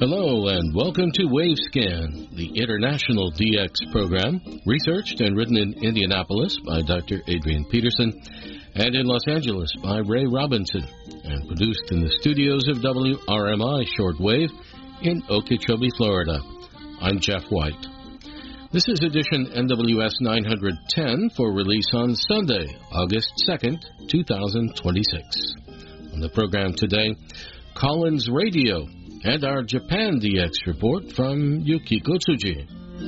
Hello and welcome to WaveScan, the international DX program, researched and written in Indianapolis by Dr. Adrian Peterson and in Los Angeles by Ray Robinson, and produced in the studios of WRMI Shortwave in Okeechobee, Florida. I'm Jeff White. This is edition NWS 910 for release on Sunday, August 2nd, 2026. On the program today, Collins Radio and our Japan DX report from Yukiko Tsuji.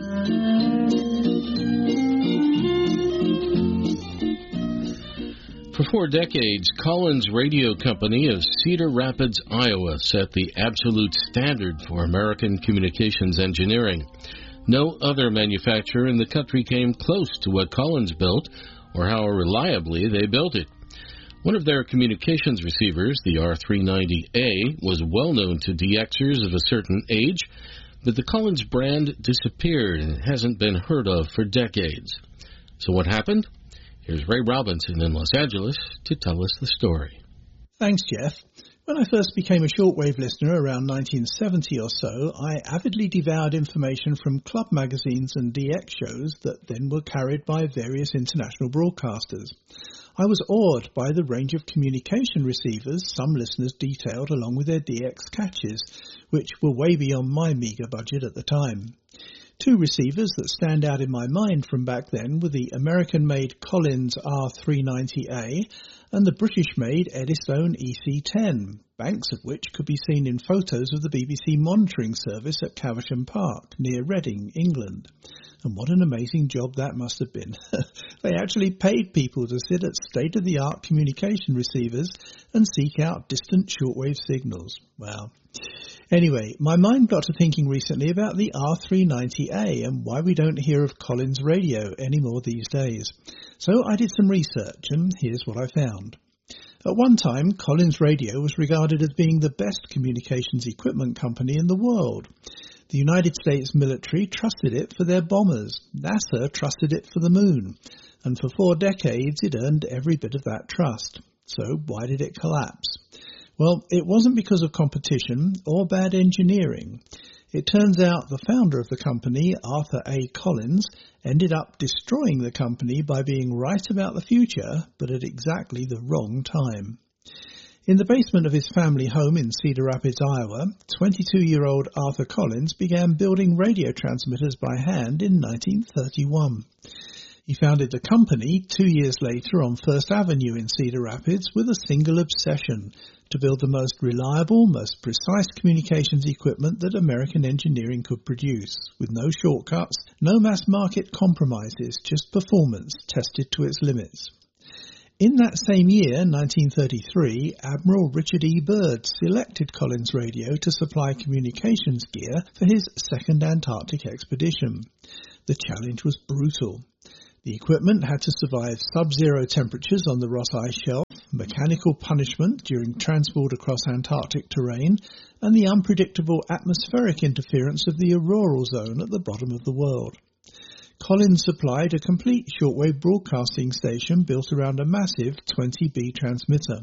For 4 decades, Collins Radio Company of Cedar Rapids, Iowa, set the absolute standard for American communications engineering. No other manufacturer in the country came close to what Collins built or how reliably they built it. One of their communications receivers, the R390A, was well known to DXers of a certain age, but the Collins brand disappeared and hasn't been heard of for decades. So what happened? Here's Ray Robinson in Los Angeles to tell us the story. Thanks, Jeff. When I first became a shortwave listener around 1970 or so, I avidly devoured information from club magazines and DX shows that then were carried by various international broadcasters. I was awed by the range of communication receivers some listeners detailed along with their DX catches, which were way beyond my meagre budget at the time. 2 receivers that stand out in my mind from back then were the American-made Collins R390A and the British-made Eddystone EC10, banks of which could be seen in photos of the BBC monitoring service at Caversham Park, near Reading, England. And what an amazing job that must have been. They actually paid people to sit at state-of-the-art communication receivers and seek out distant shortwave signals. Wow. Anyway, my mind got to thinking recently about the R390A and why we don't hear of Collins Radio anymore these days. So I did some research, and here's what I found. At one time, Collins Radio was regarded as being the best communications equipment company in the world. The United States military trusted it for their bombers. NASA trusted it for the moon. And for 4 decades, it earned every bit of that trust. So why did it collapse? Well, it wasn't because of competition or bad engineering. It turns out the founder of the company, Arthur A. Collins, ended up destroying the company by being right about the future, but at exactly the wrong time. In the basement of his family home in Cedar Rapids, Iowa, 22-year-old Arthur Collins began building radio transmitters by hand in 1931. He founded the company 2 years later on First Avenue in Cedar Rapids with a single obsession: to build the most reliable, most precise communications equipment that American engineering could produce, with no shortcuts, no mass-market compromises, just performance tested to its limits. In that same year, 1933, Admiral Richard E. Byrd selected Collins Radio to supply communications gear for his second Antarctic expedition. The challenge was brutal. The equipment had to survive sub-zero temperatures on the Ross Ice Shelf, mechanical punishment during transport across Antarctic terrain, and the unpredictable atmospheric interference of the auroral zone at the bottom of the world. Collins supplied a complete shortwave broadcasting station built around a massive 20B transmitter.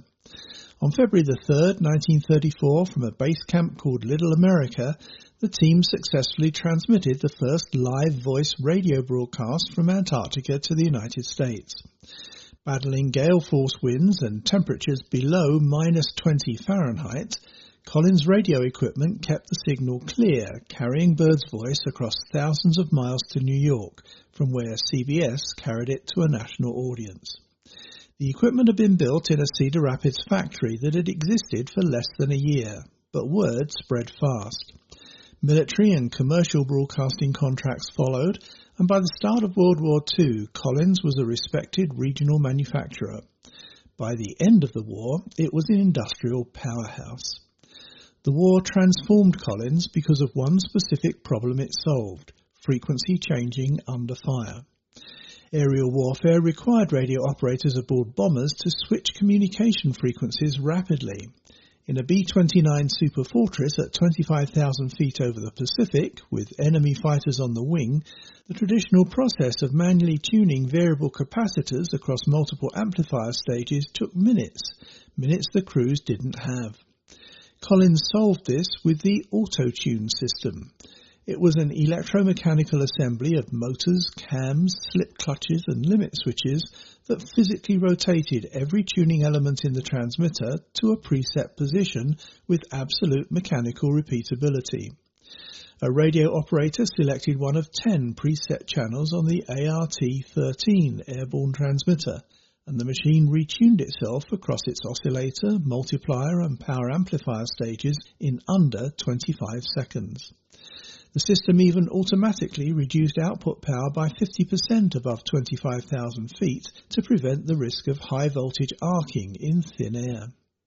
On February 3rd, 1934, from a base camp called Little America, the team successfully transmitted the first live voice radio broadcast from Antarctica to the United States. Battling gale force winds and temperatures below -20 Fahrenheit, Collins radio equipment kept the signal clear, carrying Byrd's voice across thousands of miles to New York, from where CBS carried it to a national audience. The equipment had been built in a Cedar Rapids factory that had existed for less than a year, but word spread fast. Military and commercial broadcasting contracts followed, and by the start of World War II, Collins was a respected regional manufacturer. By the end of the war, it was an industrial powerhouse. The war transformed Collins because of one specific problem it solved: frequency changing under fire. Aerial warfare required radio operators aboard bombers to switch communication frequencies rapidly. In a B-29 Super Fortress at 25,000 feet over the Pacific, with enemy fighters on the wing, the traditional process of manually tuning variable capacitors across multiple amplifier stages took minutes the crews didn't have. Collins solved this with the auto-tune system. It was an electromechanical assembly of motors, cams, slip clutches and limit switches that physically rotated every tuning element in the transmitter to a preset position with absolute mechanical repeatability. A radio operator selected one of 10 preset channels on the ART-13 airborne transmitter, and the machine retuned itself across its oscillator, multiplier and power amplifier stages in under 25 seconds. The system even automatically reduced output power by 50% above 25,000 feet to prevent the risk of high voltage arcing in thin air.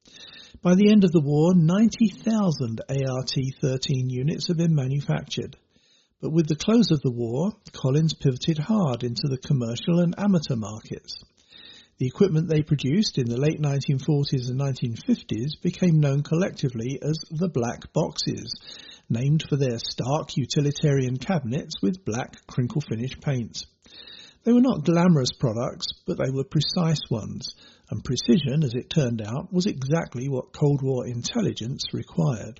By the end of the war, 90,000 ART-13 units had been manufactured. But with the close of the war, Collins pivoted hard into the commercial and amateur markets. The equipment they produced in the late 1940s and 1950s became known collectively as the Black Boxes, named for their stark utilitarian cabinets with black crinkle-finish paint. They were not glamorous products, but they were precise ones, and precision, as it turned out, was exactly what Cold War intelligence required.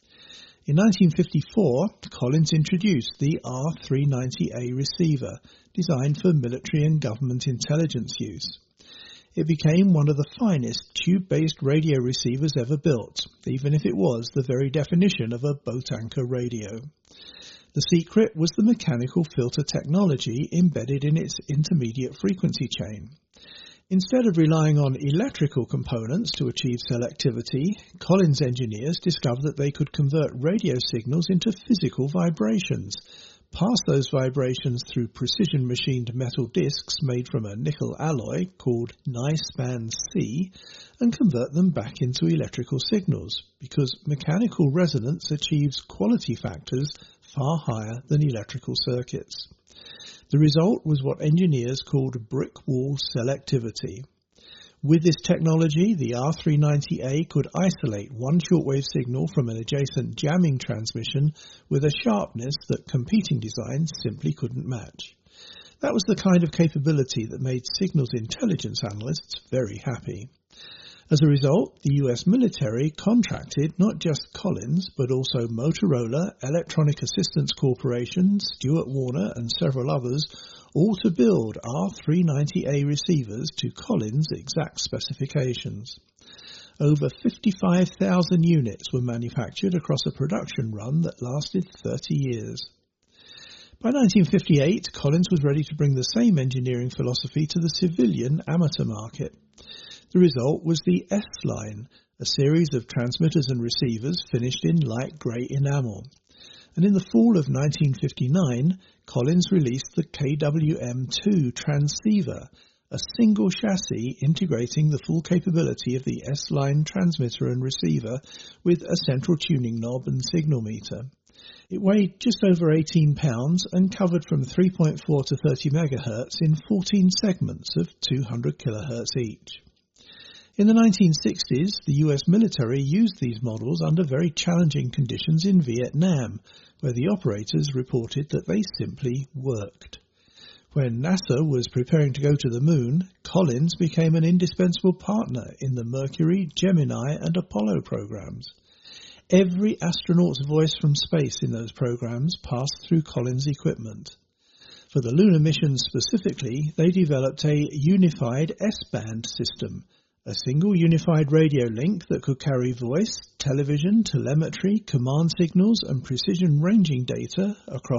In 1954, Collins introduced the R390A receiver, designed for military and government intelligence use. It became one of the finest tube-based radio receivers ever built, even if it was the very definition of a boat anchor radio. The secret was the mechanical filter technology embedded in its intermediate frequency chain. Instead of relying on electrical components to achieve selectivity, Collins engineers discovered that they could convert radio signals into physical vibrations, pass those vibrations through precision-machined metal discs made from a nickel alloy called Nispan-C, and convert them back into electrical signals, because mechanical resonance achieves quality factors far higher than electrical circuits. The result was what engineers called brick wall selectivity. With this technology, the R390A could isolate one shortwave signal from an adjacent jamming transmission with a sharpness that competing designs simply couldn't match. That was the kind of capability that made signals intelligence analysts very happy. As a result, the US military contracted not just Collins, but also Motorola, Electronic Assistance Corporation, Stuart Warner and several others, all to build R390A receivers to Collins' exact specifications. Over 55,000 units were manufactured across a production run that lasted 30 years. By 1958, Collins was ready to bring the same engineering philosophy to the civilian amateur market. The result was the S-Line, a series of transmitters and receivers finished in light grey enamel. And in the fall of 1959, Collins released the KWM-2 transceiver, a single chassis integrating the full capability of the S-Line transmitter and receiver with a central tuning knob and signal meter. It weighed just over 18 pounds and covered from 3.4 to 30 megahertz in 14 segments of 200 kilohertz each. In the 1960s, the US military used these models under very challenging conditions in Vietnam, where the operators reported that they simply worked. When NASA was preparing to go to the moon, Collins became an indispensable partner in the Mercury, Gemini and Apollo programs. Every astronaut's voice from space in those programs passed through Collins' equipment. For the lunar missions specifically, they developed a unified S-band system, a single unified radio link that could carry voice, television, telemetry, command signals and precision ranging data across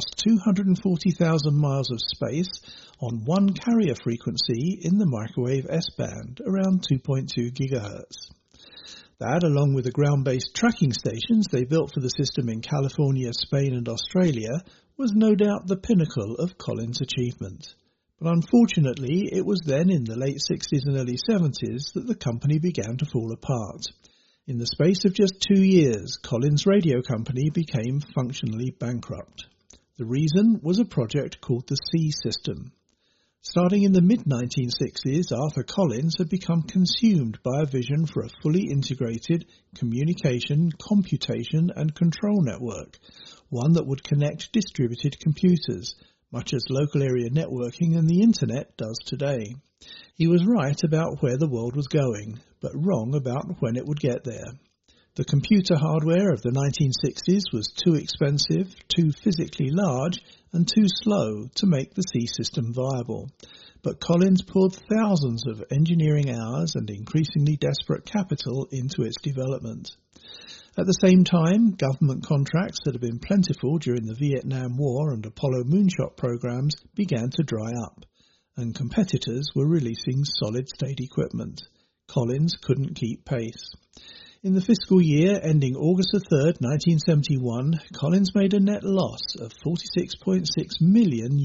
240,000 miles of space on one carrier frequency in the microwave S-band, around 2.2 gigahertz. That, along with the ground-based tracking stations they built for the system in California, Spain and Australia, was no doubt the pinnacle of Collins' achievement. But unfortunately, it was then in the late 60s and early 70s that the company began to fall apart. In the space of just 2 years, Collins Radio Company became functionally bankrupt. The reason was a project called the C System. Starting in the mid-1960s, Arthur Collins had become consumed by a vision for a fully integrated communication, computation and control network, one that would connect distributed computers, much as local area networking and the Internet does today. He was right about where the world was going, but wrong about when it would get there. The computer hardware of the 1960s was too expensive, too physically large, and too slow to make the C system viable. But Collins poured thousands of engineering hours and increasingly desperate capital into its development. At the same time, government contracts that had been plentiful during the Vietnam War and Apollo moonshot programs began to dry up, and competitors were releasing solid-state equipment. Collins couldn't keep pace. In the fiscal year ending August 3, 1971, Collins made a net loss of $46.6 million.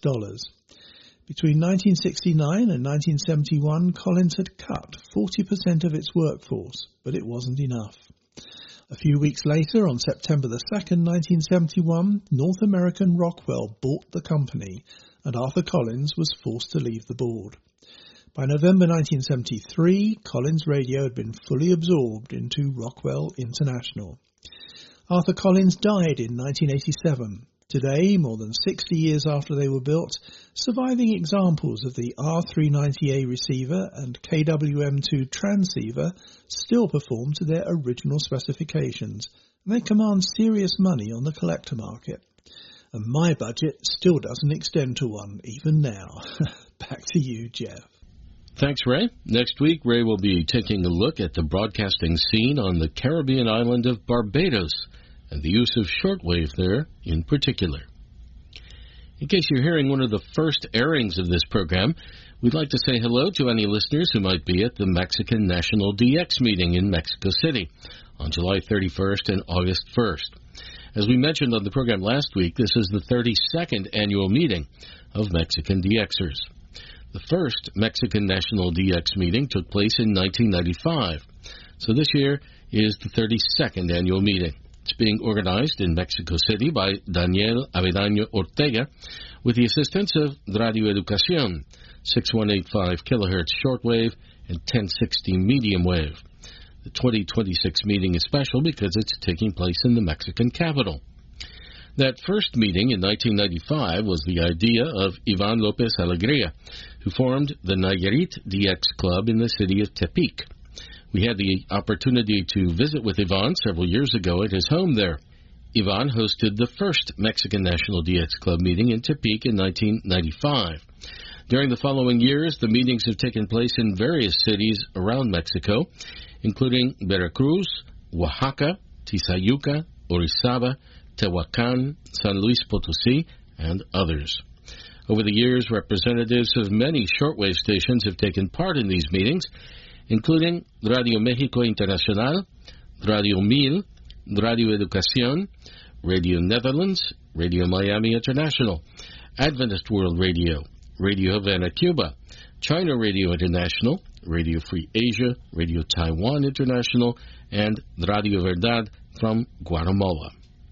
Between 1969 and 1971, Collins had cut 40% of its workforce, but it wasn't enough. A few weeks later, on September 2, 1971, North American Rockwell bought the company, and Arthur Collins was forced to leave the board. By November 1973, Collins Radio had been fully absorbed into Rockwell International. Arthur Collins died in 1987. Today, more than 60 years after they were built, surviving examples of the R390A receiver and KWM2 transceiver still perform to their original specifications, and they command serious money on the collector market. And my budget still doesn't extend to one, even now. Back to you, Jeff. Thanks, Ray. Next week, Ray will be taking a look at the broadcasting scene on the Caribbean island of Barbados and the use of shortwave there in particular. In case you're hearing one of the first airings of this program, we'd like to say hello to any listeners who might be at the Mexican National DX meeting in Mexico City on July 31st and August 1st. As we mentioned on the program last week, this is the 32nd annual meeting of Mexican DXers. The first Mexican National DX meeting took place in 1995, so this year is the 32nd annual meeting. It's being organized in Mexico City by Daniel Avedaño Ortega with the assistance of Radio Educación, 6185 kilohertz shortwave and 1060 medium wave. The 2026 meeting is special because it's taking place in the Mexican capital. That first meeting in 1995 was the idea of Ivan Lopez Alegría, who formed the Nayarit DX Club in the city of Tepic. We had the opportunity to visit with Ivan several years ago at his home there. Ivan hosted the first Mexican National DX Club meeting in Tepic in 1995. During the following years, the meetings have taken place in various cities around Mexico, including Veracruz, Oaxaca, Tizayuca, Orizaba, Tehuacan, San Luis Potosí, and others. Over the years, representatives of many shortwave stations have taken part in these meetings, including Radio México Internacional, Radio 1000, Radio Educación, Radio Netherlands, Radio Miami International, Adventist World Radio, Radio Havana, Cuba, China Radio International, Radio Free Asia, Radio Taiwan International, and Radio Verdad from Guatemala.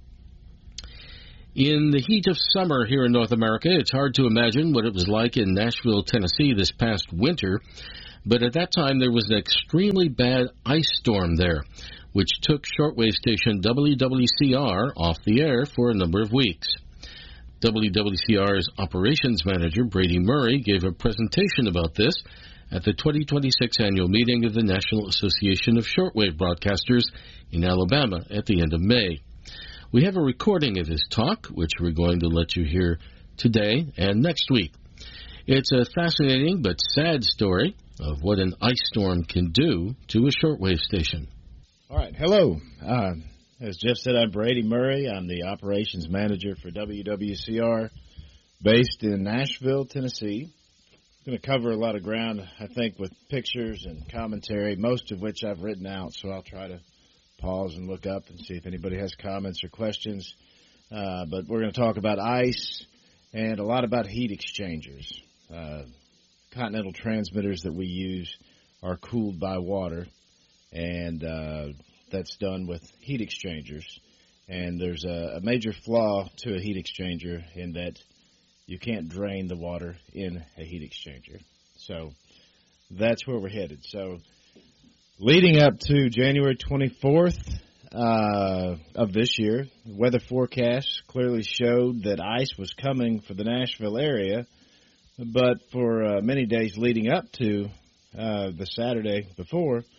In the heat of summer here in North America, it's hard to imagine what it was like in Nashville, Tennessee this past winter, but at that time there was an extremely bad ice storm there, which took shortwave station WWCR off the air for a number of weeks. WWCR's operations manager, Brady Murray, gave a presentation about this at the 2026 annual meeting of the National Association of Shortwave Broadcasters in Alabama at the end of May. We have a recording of his talk, which we're going to let you hear today and next week. It's a fascinating but sad story of what an ice storm can do to a shortwave station. All right, hello. As Jeff said, I'm Brady Murray. I'm the operations manager for WWCR based in Nashville, Tennessee. I'm going to cover a lot of ground, I think, with pictures and commentary, most of which I've written out, so I'll try to pause and look up and see if anybody has comments or questions. But we're going to talk about ice and a lot about heat exchangers. Continental transmitters that we use are cooled by water, and that's done with heat exchangers. And there's a major flaw to a heat exchanger in that you can't drain the water in a heat exchanger. So that's where we're headed. So leading up to January 24th of this year, weather forecasts clearly showed that ice was coming for the Nashville area, but for many days leading up to the Saturday before,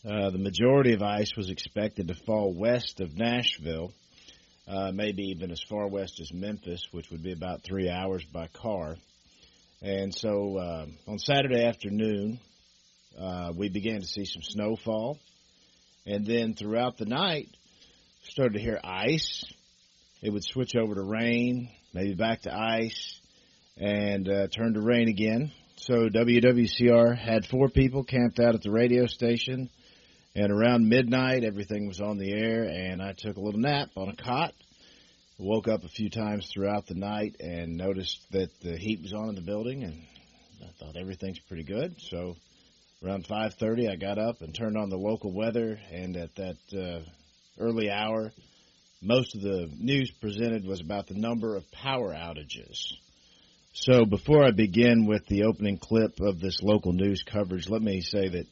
The majority of ice was expected to fall west of Nashville, maybe even as far west as Memphis, which would be about 3 hours by car. And so on Saturday afternoon, we began to see some snowfall. And then throughout the night, started to hear ice. It would switch over to rain, maybe back to ice, and turn to rain again. So WWCR had 4 people camped out at the radio station, and around midnight, everything was on the air, and I took a little nap on a cot. Woke up a few times throughout the night and noticed that the heat was on in the building, and I thought everything's pretty good. So around 5:30, I got up and turned on the local weather, and at that early hour, most of the news presented was about the number of power outages. So before I begin with the opening clip of this local news coverage, let me say that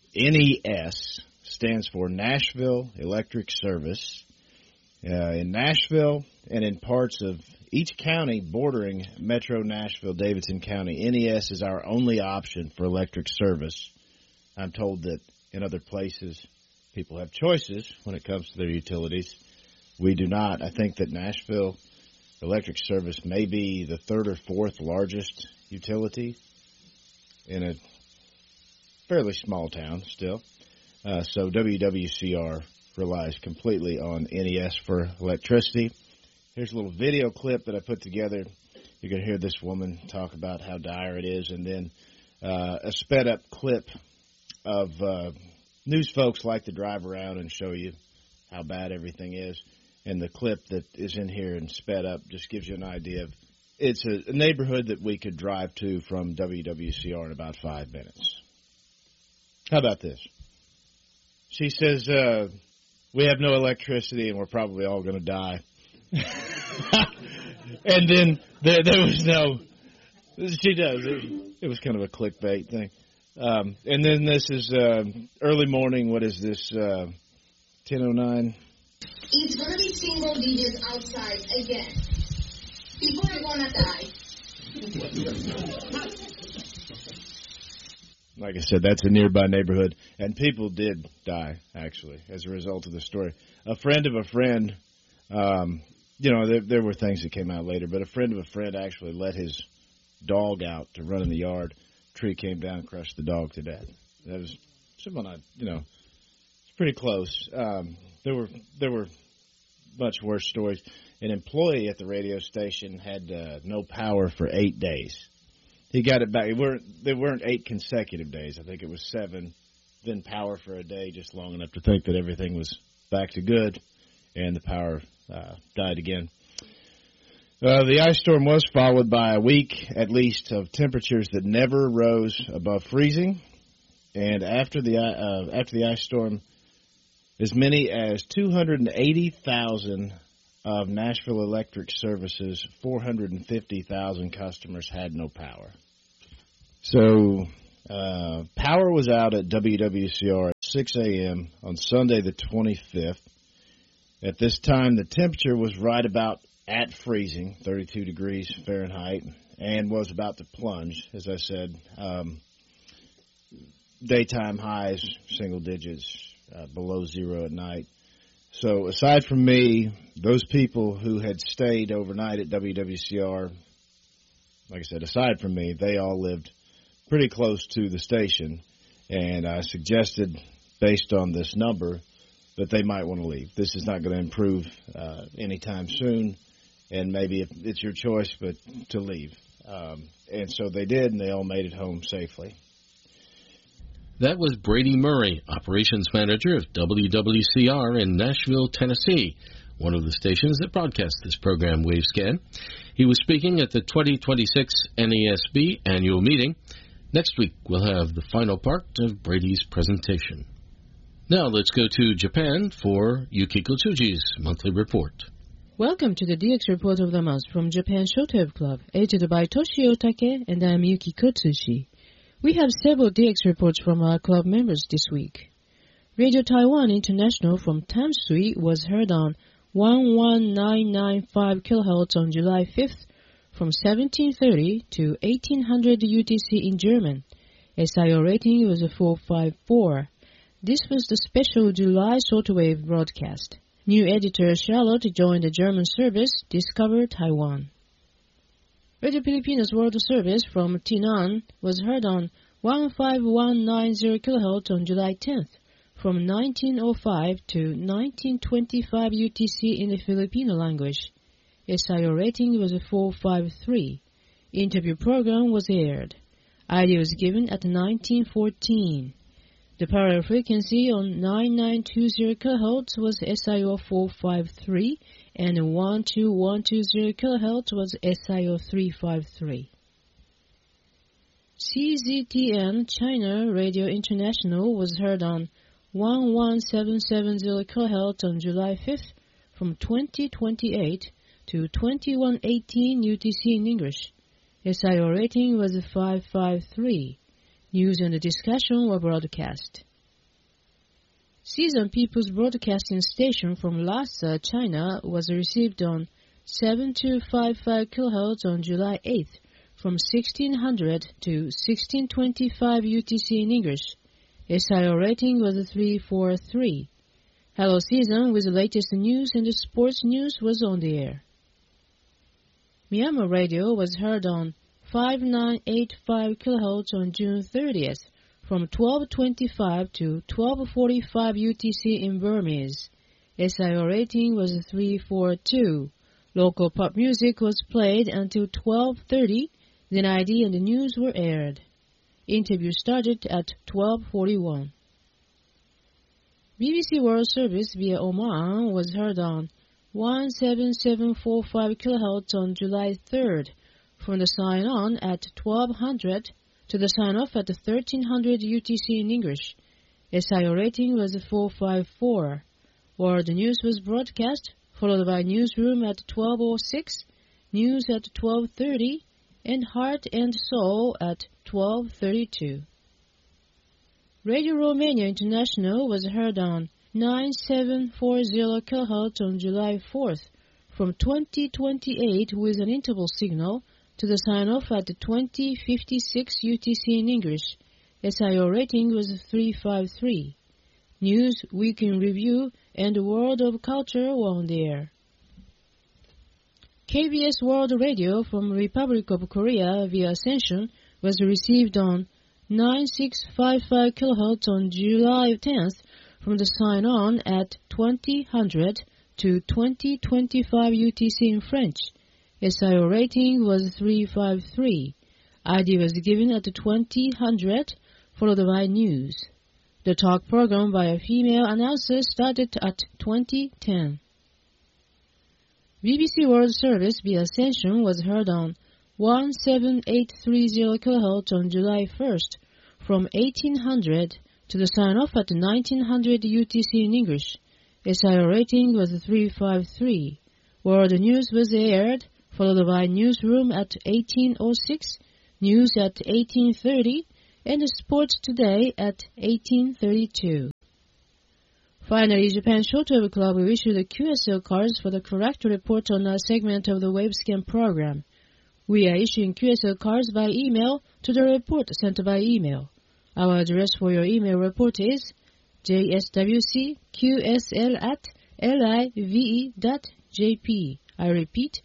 NES stands for Nashville Electric Service. In Nashville and in parts of each county bordering Metro Nashville, Davidson County, NES is our only option for electric service. I'm told that in other places people have choices when it comes to their utilities. We do not. I think that Nashville Electric Service may be the 3rd or 4th largest utility in a fairly small town still. So WWCR relies completely on NES for electricity. Here's a little video clip that I put together. You're going to hear this woman talk about how dire it is, and then a sped-up clip of news folks like to drive around and show you how bad everything is. And the clip that is in here and sped up just gives you an idea of it's a neighborhood that we could drive to from WWCR in about 5 minutes. How about this? She says, we have no electricity and we're probably all going to die. And then there was no, she does. It was kind of a clickbait thing. And then this is early morning. What is this? 10:09. It's going to be single digits outside again. People are going to die. Like I said, that's a nearby neighborhood, and people did die, actually, as a result of the story. A friend of a friend, there were things that came out later, but a friend of a friend actually let his dog out to run in the yard. A tree came down and crushed the dog to death. That was someone it's pretty close. There were much worse stories. An employee at the radio station had no power for 8 days. He got it back. They weren't 8 consecutive days. I think it was 7. Then power for a day, just long enough to think that everything was back to good, and the power died again. The ice storm was followed by a week, at least, of temperatures that never rose above freezing. And after the ice storm, as many as 280,000 of Nashville Electric Service's 450,000 customers had no power. So power was out at WWCR at 6 a.m. on Sunday the 25th. At this time, the temperature was right about at freezing, 32 degrees Fahrenheit, and was about to plunge, as I said. Daytime highs, single digits, below zero at night. So aside from me, those people who had stayed overnight at WWCR, like I said, aside from me, they all lived pretty close to the station. And I suggested, based on this number, that they might want to leave. This is not going to improve anytime soon, and maybe it's your choice, but to leave. And so they did, and they all made it home safely. That was Brady Murray, Operations Manager of WWCR in Nashville, Tennessee, one of the stations that broadcast this program, Wavescan. He was speaking at the 2026 NASB annual meeting. Next week, we'll have the final part of Brady's presentation. Now let's go to Japan for Yukiko Tsuji's monthly report. Welcome to the DX Report of the Month from Japan Shortwave Club, edited by Toshio Take, and I'm Yukiko Tsuji. We have several DX reports from our club members this week. Radio Taiwan International from Tamsui was heard on 11995 kHz on July 5th from 1730 to 1800 UTC in German. SIO rating was a 454. This was the special July shortwave broadcast. New editor Charlotte joined the German service, Discover Taiwan. Radio Filipinas World Service from Tainan was heard on 15190 kHz on July 10th, from 1905 to 1925 UTC in the Filipino language. SIO rating was 453. Interview program was aired. ID was given at 1914. The parallel frequency on 9920 kHz was SIO 453 and 12120 kHz was SIO 353. CZTN China Radio International was heard on 11770 kHz on July 5th from 2028 to 2118 UTC in English. SIO rating was 553. News and discussion were broadcast. Season People's Broadcasting Station from Lhasa, China was received on 7255 kHz on July 8th from 1600 to 1625 UTC in English. SIO rating was 343. Hello Season with the latest news and the sports news was on the air. Myanmar Radio was heard on 5985 kHz on June 30th from 1225 to 1245 UTC in Burmese. SIO rating was 342. Local pop music was played until 1230, then ID and the news were aired. Interview started at 12:41. BBC World Service via Oman was heard on 17745 kHz on July 3rd, from the sign-on at 1200 to the sign-off at 1300 UTC in English. SIO rating was 454. World News was broadcast, followed by Newsroom at 12:06, News at 12:30, and Heart and Soul at 12:32. Radio Romania International was heard on 9740 kHz on July 4th from 2028 with an interval signal to the sign-off at 2056 UTC in English. SIO rating was 353. News, Week in Review, and World of Culture were on the air. KBS World Radio from Republic of Korea via Ascension was received on 9655 kHz on July 10th from the sign-on at 2000 to 2025 UTC in French. SIO rating was 353. ID was given at 2000, followed by news. The talk program by a female announcer started at 2010. BBC World Service via Ascension was heard on 17830 kHz on July 1st from 1800 to the sign-off at 1900 UTC in English. SIO rating was 353. World News was aired, followed by Newsroom at 1806, News at 1830, and Sports Today at 1832. Finally, Japan Shortwave Club will issue the QSL cards for the correct report on our segment of the Wavescan program. We are issuing QSL cards by email to the report sent by email. Our address for your email report is jswcqsl@live.jp. I repeat,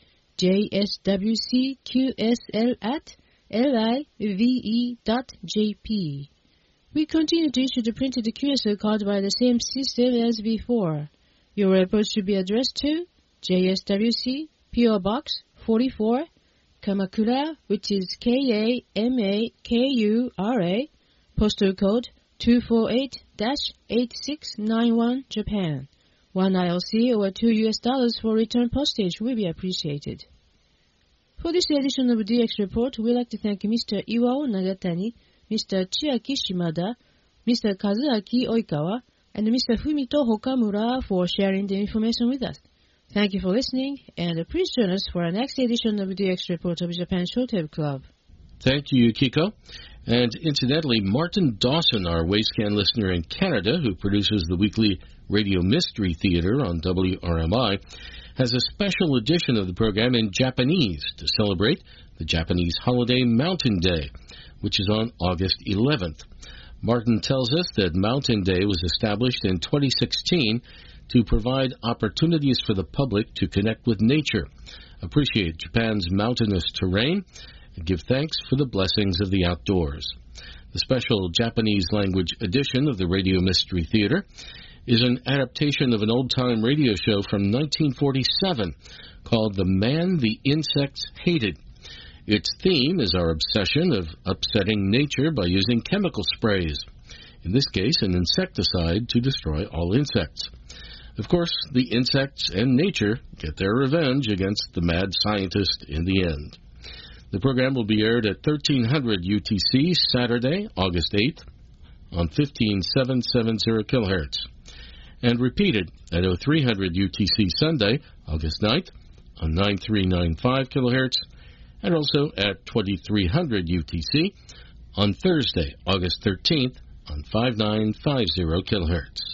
jswcqsl@live.jp. We continue to issue the printed QSL card by the same system as before. Your report should be addressed to JSWC, PO Box 44, Kamakura, which is Kamakura, postal code 248-8691, Japan. $1 ILC or $2 for return postage will be appreciated. For this edition of DX Report, we'd like to thank Mr. Iwao Nagatani, Mr. Chiaki Shimada, Mr. Kazuaki Oikawa, and Mr. Fumito Hokamura for sharing the information with us. Thank you for listening, and please join us for our next edition of the DX Report of Japan Shortwave Club. Thank you, Kiko. And incidentally, Martin Dawson, our Wavescan listener in Canada, who produces the weekly Radio Mystery Theater on WRMI, has a special edition of the program in Japanese to celebrate the Japanese holiday Mountain Day, which is on August 11th. Martin tells us that Mountain Day was established in 2016 to provide opportunities for the public to connect with nature, appreciate Japan's mountainous terrain, and give thanks for the blessings of the outdoors. The special Japanese language edition of the Radio Mystery Theater is an adaptation of an old-time radio show from 1947 called The Man the Insects Hated. Its theme is our obsession of upsetting nature by using chemical sprays, in this case an insecticide to destroy all insects. Of course, the insects and nature get their revenge against the mad scientist in the end. The program will be aired at 1300 UTC Saturday, August 8th on 15770 kHz, and repeated at 0300 UTC Sunday, August 9th on 9395 kHz, and also at 2300 UTC on Thursday, August 13th on 5950 kHz.